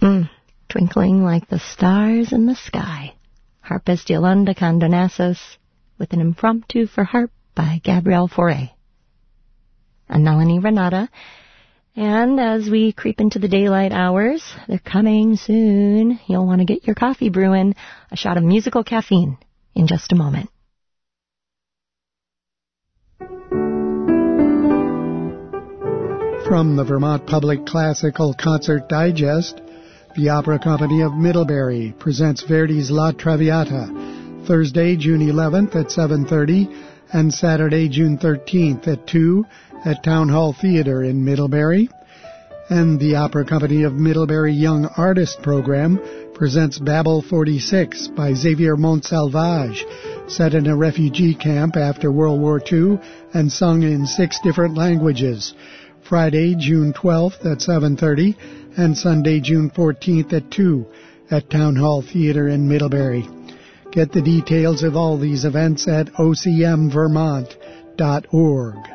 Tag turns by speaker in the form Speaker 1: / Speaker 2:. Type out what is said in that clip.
Speaker 1: Twinkling like the stars in the sky. Harpist Yolanda Condonazos with an impromptu for harp by Gabrielle Fauré. I'm Melanie Renata, and as we creep into the daylight hours, they're coming soon. You'll want to get your coffee brewing. A shot of musical caffeine in just a moment.
Speaker 2: From the Vermont Public Classical Concert Digest, the Opera Company of Middlebury presents Verdi's La Traviata, Thursday, June 11th at 7:30 and Saturday, June 13th at 2 at Town Hall Theatre in Middlebury. And the Opera Company of Middlebury Young Artist Program presents Babel 46 by Xavier Montsalvage, set in a refugee camp after World War II and sung in 6 different languages. Friday, June 12th at 7:30 and Sunday, June 14th at 2 at Town Hall Theatre in Middlebury. Get the details of all these events at ocmvermont.org.